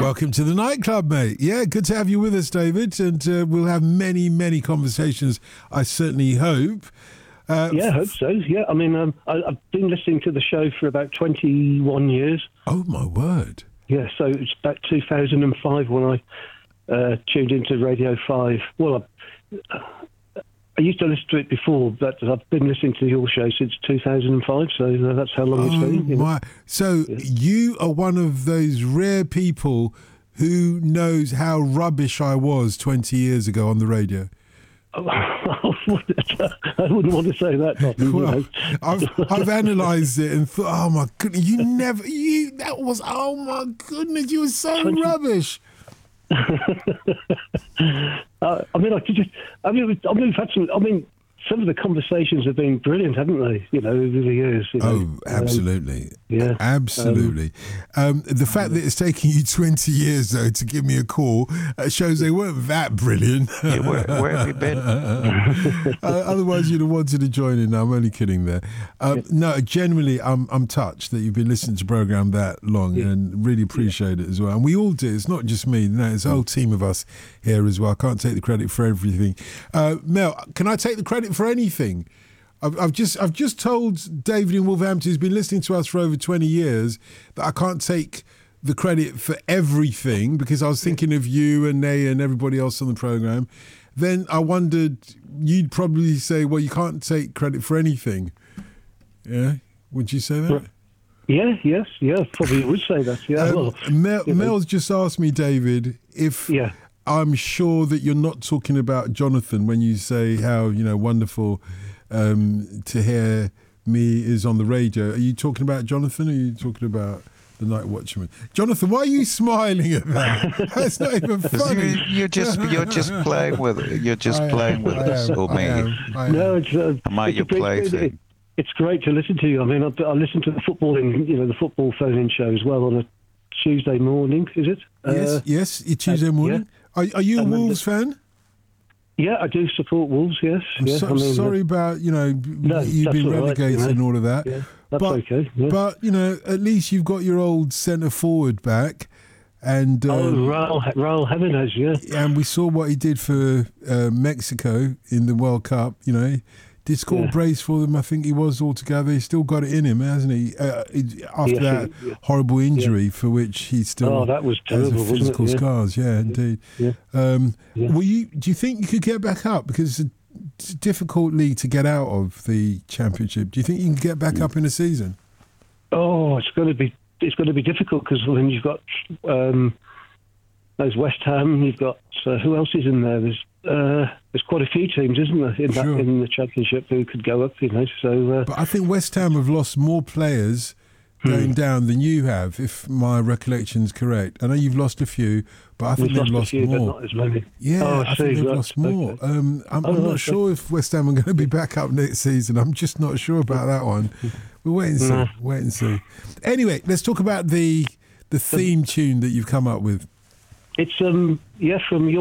welcome to the nightclub, mate. Yeah, good to have you with us, David, and we'll have many, many conversations, I certainly hope. Yeah, I hope so. Yeah, I mean, I've been listening to the show for about 21 years. Oh, my word. Yeah, so it's about 2005 when I tuned into Radio 5. Well, I used to listen to it before, but I've been listening to your show since 2005, so that's how long it's been. You know? So you are one of those rare people who knows how rubbish I was 20 years ago on the radio. I wouldn't want to say that. Well, I've analysed it and thought, oh my goodness, oh my goodness, you were so rubbish. Some of the conversations have been brilliant, haven't they? You know, over the years. Oh, absolutely. Yeah, absolutely. The fact that it's taking you 20 years though to give me a call shows they weren't that brilliant. Yeah, where have you been? Otherwise, you'd have wanted to join in. No, I'm only kidding there. No, genuinely, I'm touched that you've been listening to the program that long, and really appreciate it as well. And we all do. It's not just me. No, it's a whole team of us here as well. I can't take the credit for everything. Mel, can I take the credit for anything? I've just told David in Wolverhampton, who's been listening to us for over 20 years, that I can't take the credit for everything because I was thinking of you and Naya and everybody else on the programme. Then I wondered, you'd probably say, well, you can't take credit for anything. Yeah? Would you say that? Yeah, probably would say that. Yeah. Mel's just asked me, David, if I'm sure that you're not talking about Jonathan when you say how, wonderful to hear me is on the radio. Are you talking about Jonathan or are you talking about the Night Watchman? Jonathan, why are you smiling at that? That's not even funny. You're just playing with it. You're just playing with us, or me. No, it's it's great to listen to you. I mean, I listen to the the football phone-in show as well on a Tuesday morning. Is it? Yes, Tuesday morning. Yeah. Are you a Wolves fan? Yeah, I do support Wolves, yes. I'm sorry about, you've been relegated and all of that. Yeah, that's okay. Yeah. But, at least you've got your old centre-forward back. And Raul Jimenez, yeah. And we saw what he did for Mexico in the World Cup, Did score a brace for them, I think he was altogether. He's still got it in him, hasn't he? After that horrible injury for which he still that was terrible, has physical wasn't it? scars. Yeah, indeed. Yeah. Do you think you could get back up? Because it's a difficult league to get out of the Championship. Do you think you can get back up in a season? Oh, it's going to be difficult because then you've got there's West Ham. You've got who else is in there? There's quite a few teams, isn't there, in the Championship who could go up, So, but I think West Ham have lost more players going down than you have, if my recollection's correct. I know you've lost a few, but I think they've lost more. But not as many. Yeah, I think they've lost more. Okay. I'm not sure if West Ham are going to be back up next season. I'm just not sure about that one. We'll wait and see. Wait and see. Anyway, let's talk about the theme tune that you've come up with. It's from your